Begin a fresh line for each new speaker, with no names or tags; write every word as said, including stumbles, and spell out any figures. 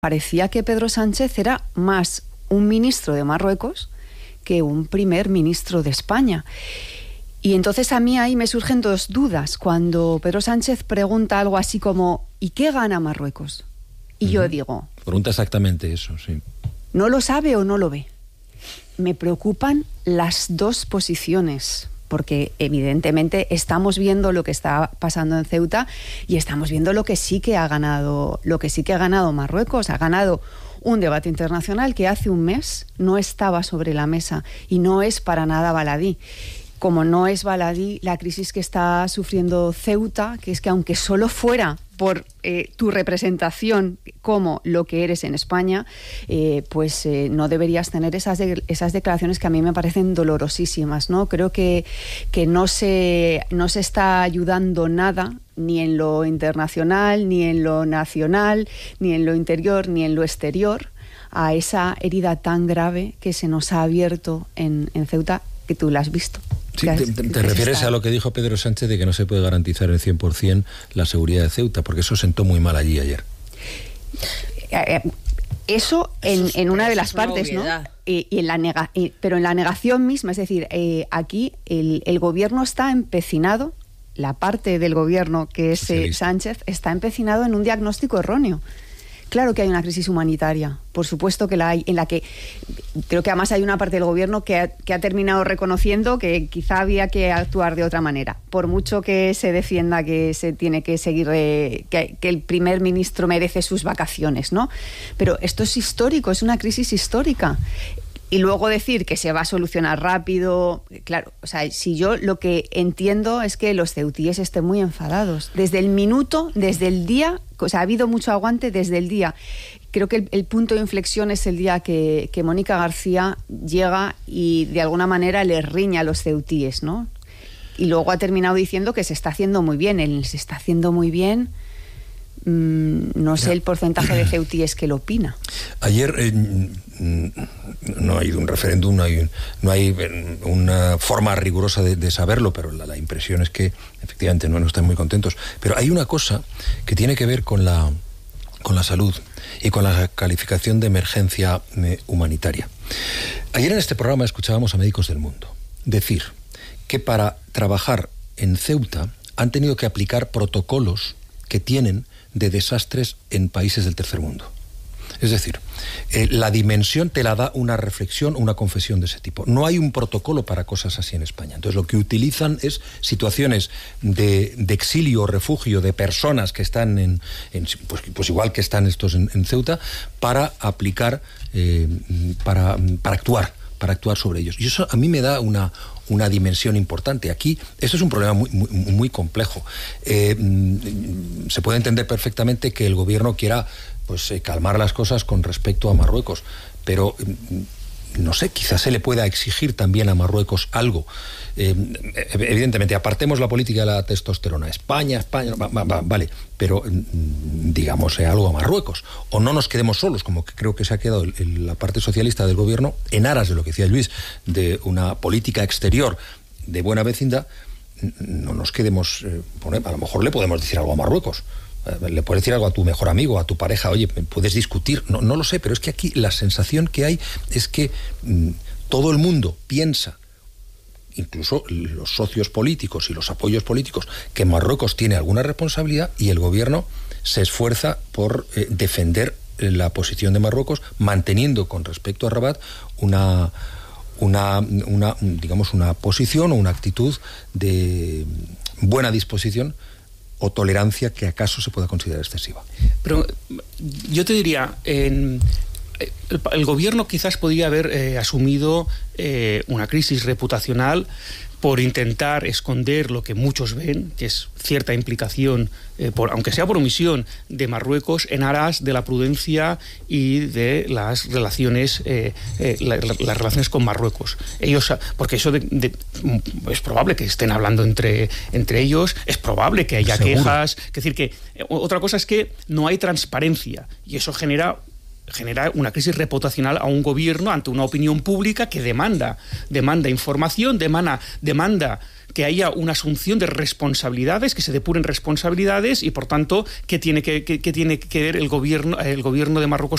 parecía que Pedro Sánchez era más un ministro de Marruecos que un primer ministro de España. Y entonces a mí ahí me surgen dos dudas. Cuando Pedro Sánchez pregunta algo así como ¿y qué gana Marruecos? Y uh-huh. yo digo...
Pregunta exactamente eso, sí.
¿No lo sabe o no lo ve? Me preocupan las dos posiciones, porque evidentemente estamos viendo lo que está pasando en Ceuta y estamos viendo lo que sí que ha ganado, lo que sí que ha ganado Marruecos. Ha ganado un debate internacional que hace un mes no estaba sobre la mesa y no es para nada baladí. Como no es baladí la crisis que está sufriendo Ceuta, que es que aunque solo fuera por eh, tu representación como lo que eres en España, eh, pues eh, no deberías tener esas, de, esas declaraciones que a mí me parecen dolorosísimas, ¿no? Creo que, que no se, no se está ayudando nada, ni en lo internacional, ni en lo nacional, ni en lo interior, ni en lo exterior, a esa herida tan grave que se nos ha abierto en, en Ceuta, que tú la has visto.
Sí, te, te, te refieres está... a lo que dijo Pedro Sánchez de que no se puede garantizar el cien por ciento la seguridad de Ceuta, porque eso sentó muy mal allí ayer.
Eso en, en una de las partes, ¿no? Y, y en la nega, y, pero en la negación misma, es decir, eh, aquí el, el gobierno está empecinado, la parte del gobierno que es eh, Sánchez, está empecinado en un diagnóstico erróneo. Claro que hay una crisis humanitaria, por supuesto que la hay, en la que creo que además hay una parte del gobierno que ha, que ha terminado reconociendo que quizá había que actuar de otra manera. Por mucho que se defienda que se tiene que seguir, eh, que, que el primer ministro merece sus vacaciones, ¿no? Pero esto es histórico, es una crisis histórica. Y luego decir que se va a solucionar rápido, claro, o sea, si yo lo que entiendo es que los ceutíes estén muy enfadados. Desde el minuto, desde el día, o sea, ha habido mucho aguante desde el día. Creo que el, el punto de inflexión es el día que, que Mónica García llega y de alguna manera les riña a los ceutíes, ¿no? Y luego ha terminado diciendo que se está haciendo muy bien. El se está haciendo muy bien... no sé el porcentaje de ceutíes que lo opina.
Ayer eh, no hay un referéndum, no hay, no hay una forma rigurosa de, de saberlo, pero la, la impresión es que efectivamente no, no están muy contentos. Pero hay una cosa que tiene que ver con la, con la salud y con la calificación de emergencia eh, humanitaria. Ayer en este programa escuchábamos a Médicos del Mundo decir que para trabajar en Ceuta han tenido que aplicar protocolos que tienen de desastres en países del tercer mundo. Es decir, eh, la dimensión te la da una reflexión, una confesión de ese tipo. No hay un protocolo para cosas así en España. Entonces lo que utilizan es situaciones de, de exilio o refugio de personas que están en, en pues, pues igual que están estos en, en Ceuta, para aplicar, eh, para, para actuar, para actuar sobre ellos. Y eso a mí me da una una dimensión importante. Aquí, esto es un problema muy, muy, muy complejo. Eh, se puede entender perfectamente que el gobierno quiera pues, eh, calmar las cosas con respecto a Marruecos, pero no sé, quizás se le pueda exigir también a Marruecos algo. Eh, evidentemente, apartemos la política de la testosterona. España, España, va, va, va, vale, pero digamos eh, algo a Marruecos. O no nos quedemos solos, como que creo que se ha quedado el, el, la parte socialista del gobierno, en aras de lo que decía Luis, de una política exterior de buena vecindad. No nos quedemos, eh, poner, a lo mejor le podemos decir algo a Marruecos. Le puedes decir algo a tu mejor amigo, a tu pareja, oye, puedes discutir, no, no lo sé, pero es que aquí la sensación que hay es que mmm, todo el mundo piensa, incluso los socios políticos y los apoyos políticos, que Marruecos tiene alguna responsabilidad y el gobierno se esfuerza por eh, defender la posición de Marruecos, manteniendo con respecto a Rabat una, una, una, digamos, una posición o una actitud de buena disposición o tolerancia que acaso se pueda considerar excesiva.
Pero yo te diría, en, el, el gobierno quizás podría haber eh, asumido eh, una crisis reputacional por intentar esconder lo que muchos ven, que es cierta implicación, eh, por, aunque sea por omisión, de Marruecos en aras de la prudencia y de las relaciones, eh, eh, la, la, las relaciones con Marruecos. Ellos, porque eso de, de, es probable que estén hablando entre, entre ellos, es probable que haya ¿Seguro? quejas. Es decir, que eh, otra cosa es que no hay transparencia y eso genera genera una crisis reputacional a un gobierno ante una opinión pública que demanda, demanda información, demanda, demanda que haya una asunción de responsabilidades, que se depuren responsabilidades y, por tanto, que tiene que, que, que tiene que ver el gobierno, el gobierno de Marruecos